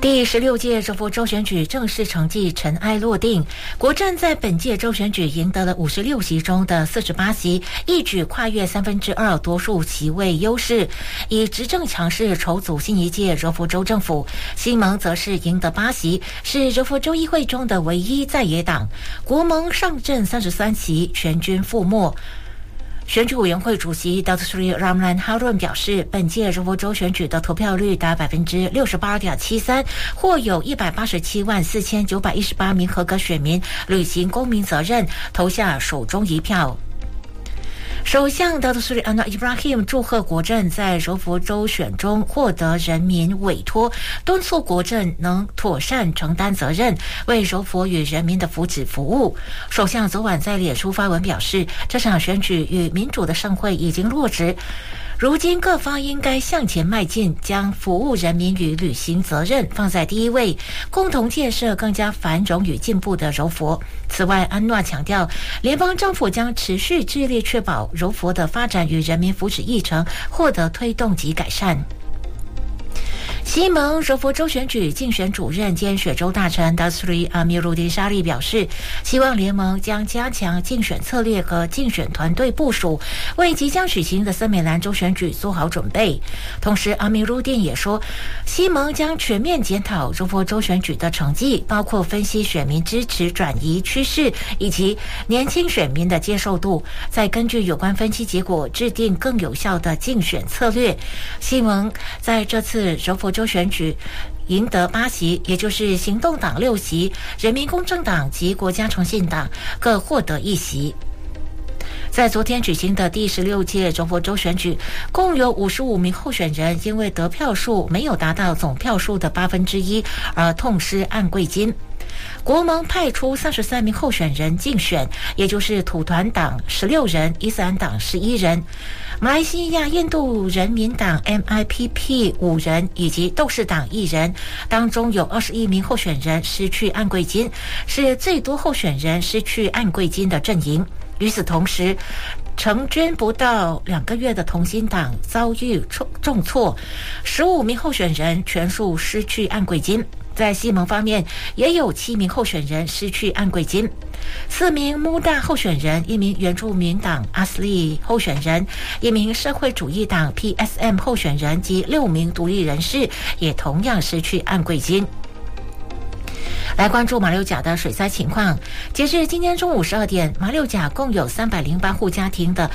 第16届柔佛州选举正式成绩尘埃落定，国阵在本届州选举赢得了56席中的48席，一举跨越2/3多数席位优势，以执政强势筹组新一届柔佛州政府。新盟则是赢得8席，是柔佛州议会中的唯一在野党。国盟上阵33席，全军覆没。选举委员会主席 Dr. Sri Ramlan Harun 表示，本届柔佛州选举的投票率达 68.73%， 或有1874918名合格选民履行公民责任，投下手中一票。首相 Dr. Sri Anwar Ibrahim 祝贺国阵在柔佛州选中获得人民委托，敦促国阵能妥善承担责任，为柔佛与人民的福祉服务。首相昨晚在脸书发文表示，这场选举与民主的盛会已经落实，如今各方应该向前迈进，将服务人民与履行责任放在第一位，共同建设更加繁荣与进步的柔佛。此外，安诺强调，联邦政府将持续致力确保柔佛的发展与人民福祉议程获得推动及改善。西蒙柔佛州选举竞选主任兼雪州大臣 Dasri Amiruddin Shari 表示，希望联盟将加强竞选策略和竞选团队部署，为即将举行的森美兰州选举做好准备。同时 Amiruddin 也说，西蒙将全面检讨柔佛州选举的成绩，包括分析选民支持转移趋势以及年轻选民的接受度，再根据有关分析结果制定更有效的竞选策略。西蒙在这次柔佛州选举赢得8席，也就是行动党6席，人民公正党及国家诚信党各获得1席。在昨天举行的第16届柔佛州选举，共有55名候选人因为得票数没有达到总票数的1/8而痛失按柜金。国盟派出33名候选人竞选，也就是土团党16人，伊斯兰党11人，马来西亚印度人民党 MIPP 5人，以及斗士党1人。当中有21名候选人失去按柜金，是最多候选人失去按柜金的阵营。与此同时，成军不到2个月的同心党遭遇重挫，15名候选人全数失去按柜金。在西蒙方面，也有7名候选人失去按柜金，4名穆大候选人，1名原住民党阿斯利候选人，1名社会主义党 PSM 候选人及6名独立人士也同样失去按柜金。来关注马六甲的水灾情况。截至今天中午12点，马六甲共有308户家庭的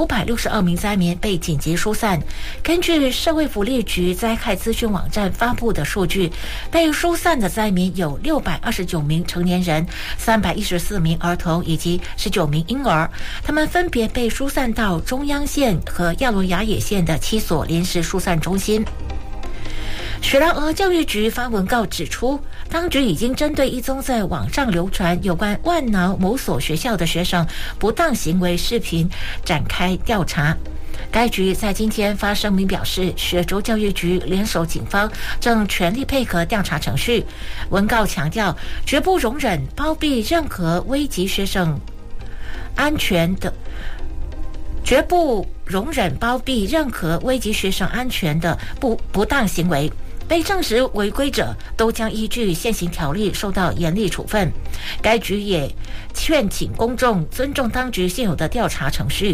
962名灾民被紧急疏散。根据社会福利局灾害资讯网站发布的数据，被疏散的灾民有629名成年人、314名儿童以及19名婴儿，他们分别被疏散到中央县和亚罗雅野县的7所临时疏散中心。雪兰莪教育局发文告指出，当局已经针对一宗在网上流传有关万劳某所学校的学生不当行为视频展开调查。该局在今天发声明表示，雪州教育局联手警方正全力配合调查程序。文告强调，绝不容忍包庇任何危及学生安全的绝不容忍包庇任何危及学生安全的不当行为，被证实违规者都将依据现行条例受到严厉处分。该局也劝请公众尊重当局现有的调查程序。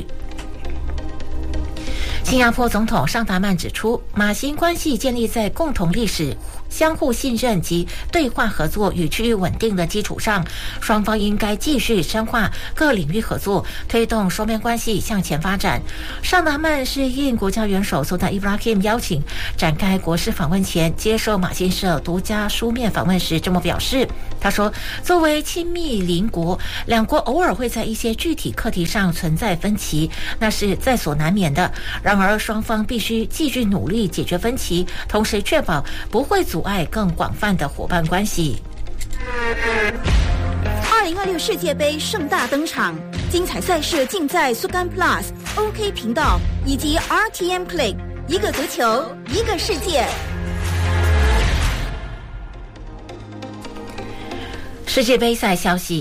新加坡总统尚达曼指出，马新关系建立在共同历史、相互信任及对话合作与区域稳定的基础上，双方应该继续深化各领域合作，推动双边关系向前发展。尚达曼是应国家元首苏丹伊布拉欣邀请展开国事访问前，接受马新社独家书面访问时这么表示。他说，作为亲密邻国，两国偶尔会在一些具体课题上存在分歧，那是在所难免的。然而双方必须继续努力解决分歧，同时确保不会阻碍更广泛的伙伴关系。 2026世界杯盛大登场，精彩赛事尽在苏干 Plus、OK 频道以及 RTM Play， 一个足球，一个世界。世界杯赛消息，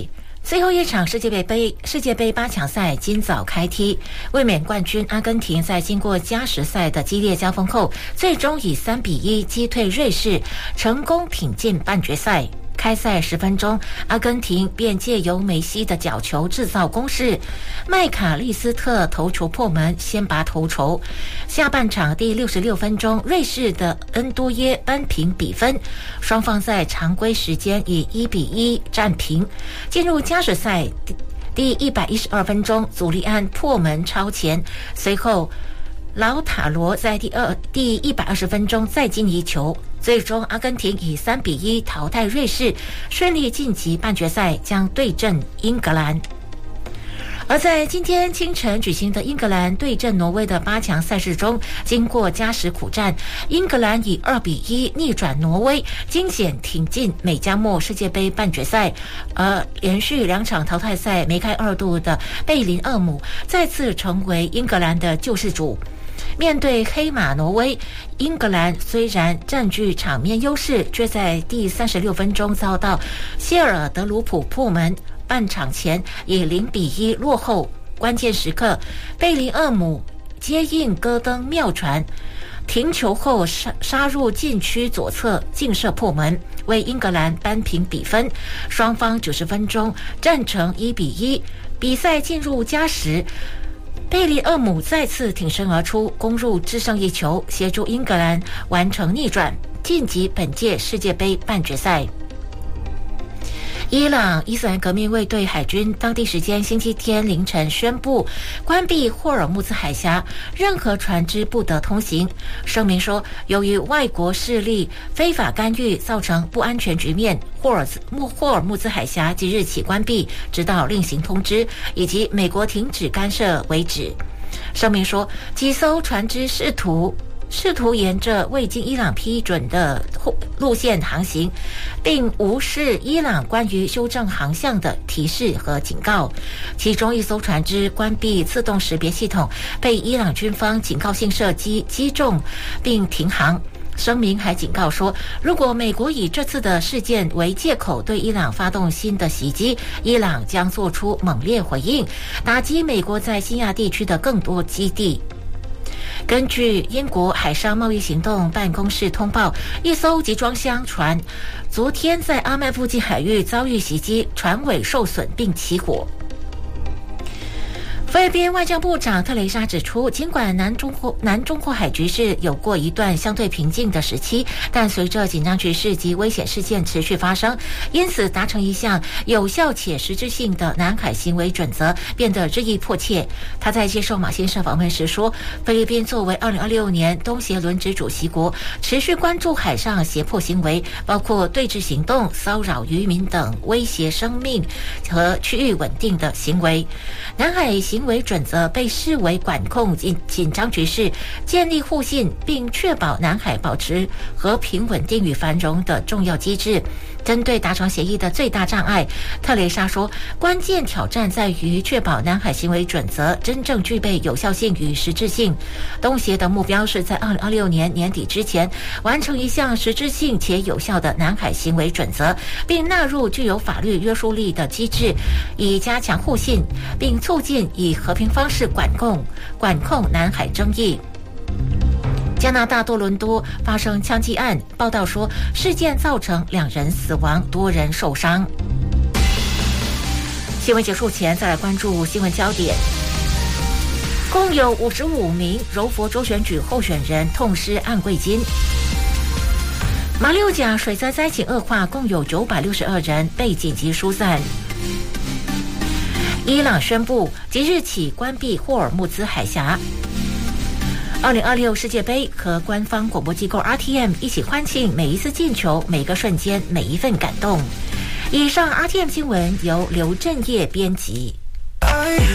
最后一场世界杯8强赛今早开踢，卫冕冠军阿根廷在经过加时赛的激烈交锋后，最终以3-1击退瑞士，成功挺进半决赛。开赛10分钟，阿根廷便借由梅西的角球制造攻势，麦卡利斯特头球破门，先拔头筹。下半场第66分钟，瑞士的恩多耶扳平比分，双方在常规时间以1-1战平。进入加时赛第112分钟，祖利安破门超前，随后劳塔罗在第120分钟再进一球，最终阿根廷以3-1淘汰瑞士，顺利晋级半决赛，将对阵英格兰。而在今天清晨举行的英格兰对阵挪威的8强赛事中，经过加时苦战，英格兰以2-1逆转挪威，惊险挺进美加墨世界杯半决赛。而连续2场淘汰赛梅开2度的贝林厄姆再次成为英格兰的救世主。面对黑马挪威，英格兰虽然占据场面优势，却在第36分钟遭到谢尔德鲁普破门，半场前以0-1落后。关键时刻，贝林厄姆接应戈登妙传，停球后杀入禁区左侧劲射破门，为英格兰扳平比分。双方90分钟战成1-1，比赛进入加时。贝林厄姆再次挺身而出，攻入制胜一球，协助英格兰完成逆转，晋级本届世界杯半决赛。伊朗伊斯兰革命卫队海军当地时间星期天凌晨宣布关闭霍尔木兹海峡，任何船只不得通行。声明说，由于外国势力非法干预造成不安全局面，霍尔木兹海峡即日起关闭，直到另行通知，以及美国停止干涉为止。声明说，几艘船只试图沿着未经伊朗批准的路线航行，并无视伊朗关于修正航向的提示和警告。其中一艘船只关闭自动识别系统，被伊朗军方警告性射击击中并停航。声明还警告说，如果美国以这次的事件为借口对伊朗发动新的袭击，伊朗将做出猛烈回应，打击美国在西亚地区的更多基地。根据英国海上贸易行动办公室通报，一艘集装箱船昨天在阿曼附近海域遭遇袭击，船尾受损并起火。菲律宾外交部长特蕾莎指出，尽管南中国海局势有过一段相对平静的时期，但随着紧张局势及危险事件持续发生，因此达成一项有效且实质性的南海行为准则变得日益迫切。他在接受马新社访问时说，菲律宾作为2026年东协轮值主席国，持续关注海上胁迫行为，包括对峙行动、骚扰渔民等威胁生命和区域稳定的行为。南海行为准则被视为管控紧张局势、建立互信并确保南海保持和平稳定与繁荣的重要机制。针对达成协议的最大障碍，特蕾莎说，关键挑战在于确保南海行为准则真正具备有效性与实质性。东协的目标是在2026年年底之前完成一项实质性且有效的南海行为准则，并纳入具有法律约束力的机制，以加强互信，并促进以和平方式管控南海争议。加拿大多伦多发生枪击案，报道说事件造成2人死亡，多人受伤。新闻结束前，再来关注新闻焦点。共有55名柔佛州选举候选人痛失按柜金。马六甲水灾灾情恶化，共有962人被紧急疏散。伊朗宣布即日起关闭霍尔木兹海峡。2026世界杯和官方广播机构 RTM 一起欢庆每一次进球、每个瞬间、每一份感动。以上 RTM 新闻由刘正业编辑。